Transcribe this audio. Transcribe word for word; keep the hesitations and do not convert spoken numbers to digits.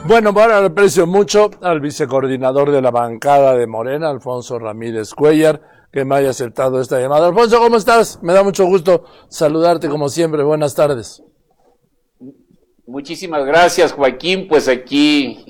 Bueno, bueno, le aprecio mucho al vicecoordinador de la bancada de Morena, Alfonso Ramírez Cuellar, que me haya aceptado esta llamada. Alfonso, ¿cómo estás? Me da mucho gusto saludarte como siempre. Buenas tardes. Muchísimas gracias, Joaquín. Pues aquí